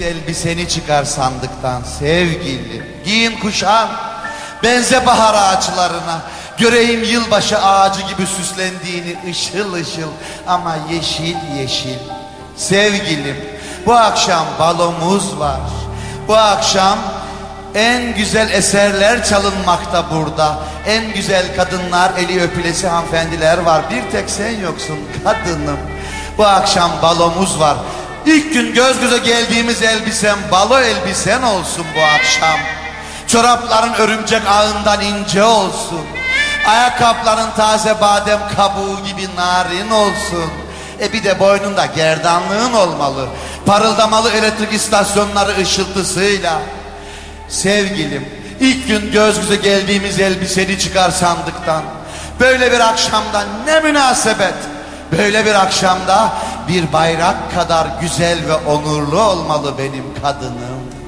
elbiseni çıkar sandıktan sevgilim. Giyin kuşan, benze bahar ağaçlarına. Göreyim yılbaşı ağacı gibi süslendiğini ışıl ışıl ama yeşil yeşil. Sevgilim, bu akşam balomuz var. Bu akşam en güzel eserler çalınmakta burada. En güzel kadınlar, eli öpülesi hanımefendiler var. Bir tek sen yoksun kadınım. Bu akşam balomuz var. İlk gün göz göze geldiğimiz elbisem balo elbisen olsun bu akşam. Çorapların örümcek ağından ince olsun. Ayakkabıların taze badem kabuğu gibi narin olsun. Bir de boynunda gerdanlığın olmalı. Parıldamalı elektrik istasyonları ışıltısıyla. Sevgilim, ilk gün göz göze geldiğimiz elbiseni çıkar sandıktan. Böyle bir akşamda ne münasebet. Böyle bir akşamda bir bayrak kadar güzel ve onurlu olmalı benim kadınım.